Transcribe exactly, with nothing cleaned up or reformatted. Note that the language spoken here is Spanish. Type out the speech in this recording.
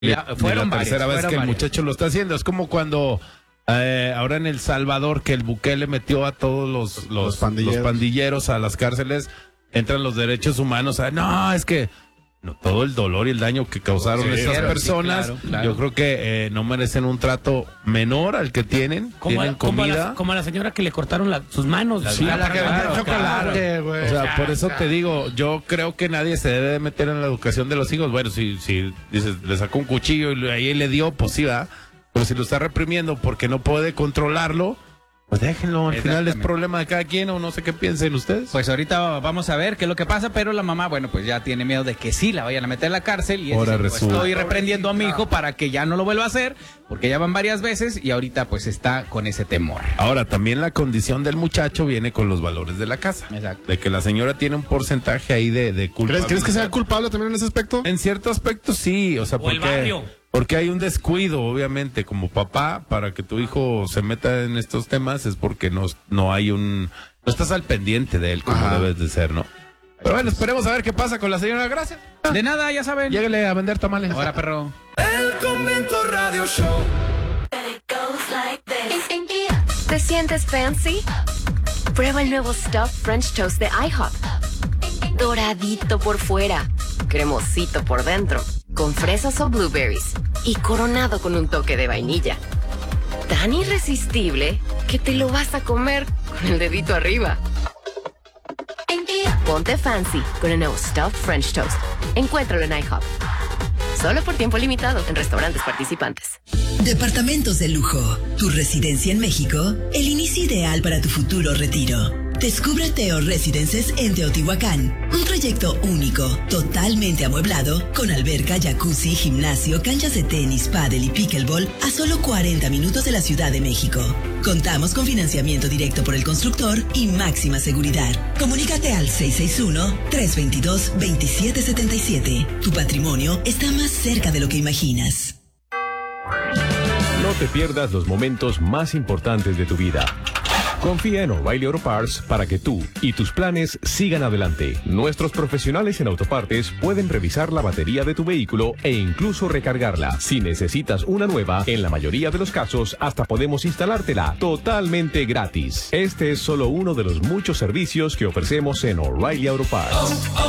Ya, fueron la tercera varias, vez que el varias. muchacho lo está haciendo. Es como cuando eh, ahora en El Salvador que el Bukele metió a todos los, los, Los pandilleros. los pandilleros a las cárceles, entran los derechos humanos. Ah, no, es que no, todo el dolor y el daño que causaron Sí, esas sí, personas, claro, claro. yo creo que eh, no merecen un trato menor al que tienen. Como, tienen a, como, a comida. la, como a la señora que le cortaron la- sus manos. Sí, Ah, la que claro, vendía chocolate, güey. O sea, por eso te digo, yo creo que nadie se debe de meter en la educación de los hijos. Bueno, si, si dices, le sacó un cuchillo y ahí le dio, pues sí, ¿verdad? Pero si lo está reprimiendo porque no puede controlarlo, pues déjenlo. Al final es Exactamente. problema de cada quien, o no sé qué piensen ustedes. Pues ahorita vamos a ver qué es lo que pasa, pero la mamá, bueno, pues ya tiene miedo de que sí la vayan a meter a la cárcel y Ahora dice, pues, resulta. estoy reprendiendo a mi hijo para que ya no lo vuelva a hacer, porque ya van varias veces y ahorita pues está con ese temor. Ahora, también la condición del muchacho viene con los valores de la casa. Exacto. De que la señora tiene un porcentaje ahí de, de culpa. ¿Crees, ¿Crees que sea culpable también en ese aspecto? En cierto aspecto sí, o sea, O el porque, barrio. porque hay un descuido, obviamente, como papá, para que tu hijo se meta en estos temas, es porque no, no hay un, no estás al pendiente de él como Ajá. debes de ser, ¿no? Pero bueno, esperemos a ver qué pasa con la señora. Gracias. De nada, ya saben. Lléguele a vender tamales. Ahora, perro. El Convento Radio Show. ¿Te sientes fancy? Prueba el nuevo Stuffed French Toast de IHOP. Doradito por fuera, cremosito por dentro, con fresas o blueberries y coronado con un toque de vainilla. Tan irresistible que te lo vas a comer con el dedito arriba. Ponte fancy con el nuevo Stuffed French Toast. Encuéntralo en IHOP. Solo por tiempo limitado en restaurantes participantes. Departamentos de lujo, tu residencia en México, el inicio ideal para tu futuro retiro. Descubre Teo Residences en Teotihuacán, un proyecto único, totalmente amueblado, con alberca, jacuzzi, gimnasio, canchas de tenis, pádel y pickleball a solo cuarenta minutos de la Ciudad de México. Contamos con financiamiento directo por el constructor y máxima seguridad. Comunícate al seis seis uno, tres dos dos, dos siete siete siete. Tu patrimonio está más cerca de lo que imaginas. No te pierdas los momentos más importantes de tu vida. Confía en O'Reilly Auto Parts para que tú y tus planes sigan adelante. Nuestros profesionales en autopartes pueden revisar la batería de tu vehículo e incluso recargarla. Si necesitas una nueva, en la mayoría de los casos hasta podemos instalártela totalmente gratis. Este es solo uno de los muchos servicios que ofrecemos en O'Reilly Auto Parts.